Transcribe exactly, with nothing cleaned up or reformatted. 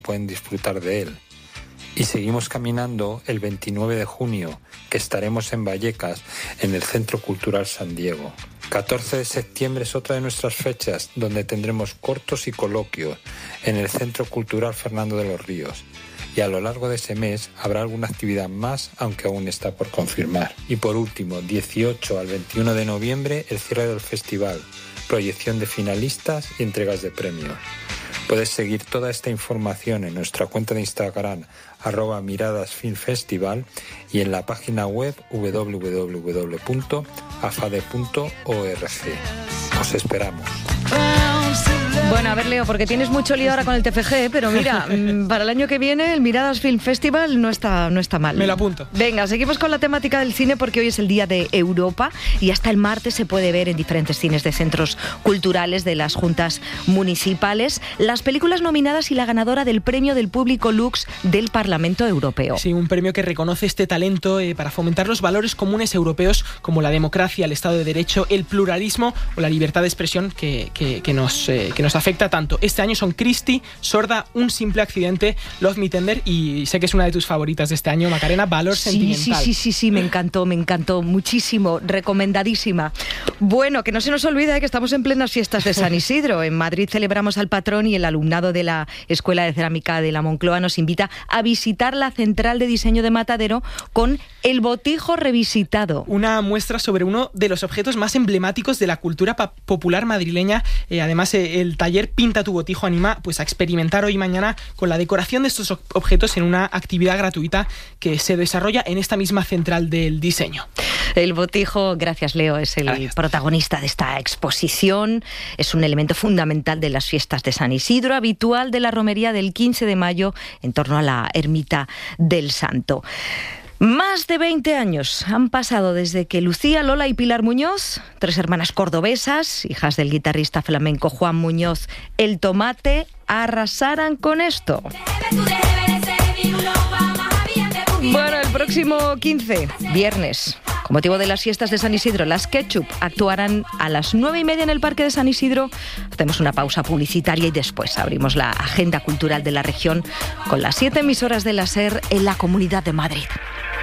pueden disfrutar de él. Y seguimos caminando el veintinueve de junio, que estaremos en Vallecas, en el Centro Cultural San Diego. catorce de septiembre es otra de nuestras fechas, donde tendremos cortos y coloquios en el Centro Cultural Fernando de los Ríos. Y a lo largo de ese mes habrá alguna actividad más, aunque aún está por confirmar. Y por último, dieciocho al veintiuno de noviembre, el cierre del festival, proyección de finalistas y entregas de premios. Puedes seguir toda esta información en nuestra cuenta de Instagram, arroba miradasfilmfestival, y en la página web doble u doble u doble u punto afade punto org. Os esperamos. Bueno, a ver, Leo, porque tienes mucho lío ahora con el T F G, pero mira, para el año que viene el Miradas Film Festival no está, no está mal. Me lo apunto. Venga, seguimos con la temática del cine porque hoy es el Día de Europa y hasta el martes se puede ver en diferentes cines de centros culturales de las juntas municipales las películas nominadas y la ganadora del premio del público Lux del Parlamento Europeo. Sí, un premio que reconoce este talento eh, para fomentar los valores comunes europeos como la democracia, el Estado de Derecho, el pluralismo o la libertad de expresión que, que, que, nos, eh, que nos afecta tanto. Este año son Christie, Sorda, Un simple accidente, Love Me Tender y sé que es una de tus favoritas de este año, Macarena, Valor sí, sentimental. Sí, sí, sí, sí, me encantó, me encantó muchísimo, recomendadísima. Bueno, que no se nos olvide que estamos en plenas fiestas de San Isidro. En Madrid celebramos al patrón y el alumnado de la Escuela de Cerámica de la Moncloa nos invita a visitar la Central de Diseño de Matadero con el Botijo revisitado. Una muestra sobre uno de los objetos más emblemáticos de la cultura popular madrileña. Eh, además, eh, el taller Pinta tu Botijo anima pues, a experimentar hoy y mañana con la decoración de estos objetos en una actividad gratuita que se desarrolla en esta misma Central del Diseño. El Botijo, gracias Leo, es el gracias. protagonista de esta exposición. Es un elemento fundamental de las fiestas de San Isidro, habitual de la romería del quince de mayo en torno a la ermita del Santo. Más de veinte años han pasado desde que Lucía, Lola y Pilar Muñoz, tres hermanas cordobesas, hijas del guitarrista flamenco Juan Muñoz, el Tomate, arrasaran con esto. Bueno, el próximo quince, viernes, con motivo de las fiestas de San Isidro, las Ketchup actuarán a las nueve y media en el Parque de San Isidro. Hacemos una pausa publicitaria y después abrimos la agenda cultural de la región con las siete emisoras de la SER en la Comunidad de Madrid.